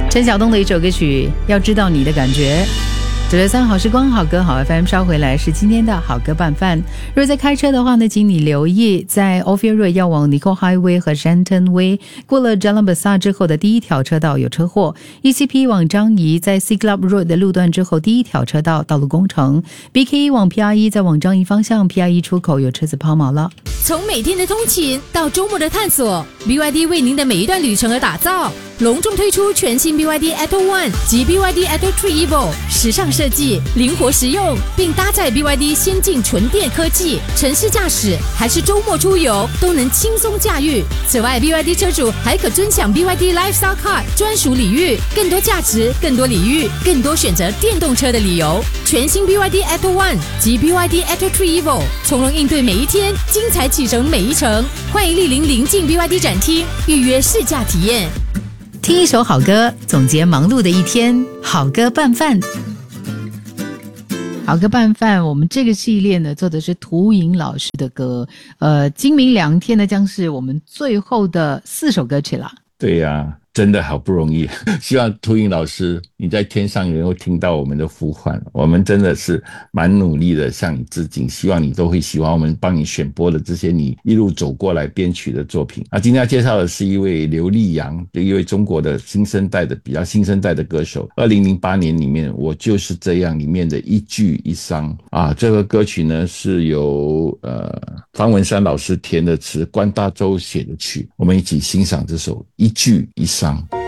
陈晓东的一首歌曲《要知道你的感觉》。93好时光好歌好 FM， 稍回来是今天的好歌拌饭。如果在开车的话呢，请你留意在 Ophir Road 要往 Nicole Highway 和 Shenton Way 过了 Jalan Besar 之后的第一条车道有车祸， ECP 往张仪在 C Club Road 的路段之后第一条车道道路工程， BKE 往 PRE 在往张仪方向 PRE 出口有车子抛锚了。 从每天的通勤到周末的探索， BYD 为您的每一段旅程而打造，隆重推出全新 BYD Atto One 及 BYD Atto 3 Evo， 时尚设计，灵活实用，并搭载 BYD 先进纯电科技，城市驾驶还是周末出游都能轻松驾驭。此外 BYD 车主还可尊享 BYD Lifestyle Card 专属礼遇，更多价值，更多礼遇，更多选择电动车的理由。全新 BYD Atto One 及 BYD Atto 3 Evo， 从容应对每一天，精彩启程每一程。欢迎莅临临近 BYD 展厅预约试驾体验。 听一首好歌，总结忙碌的一天，好歌拌饭。好歌拌饭，我们这个系列呢做的是涂颖老师的歌，今明两天呢将是我们最后的4首歌曲了。 对呀，真的好不容易，希望涂颖老师你在天上能够听到我们的呼唤，我们真的是蛮努力的向你致敬，希望你都会喜欢我们帮你选播的这些你一路走过来编曲的作品。今天要介绍的是一位刘力扬，一位中国的比较新生代的歌手。2008年里面我就是这样里面的一句一伤这个歌曲呢是由方文山老师填的词，关大洲写的曲，我们一起欣赏这首一句一伤。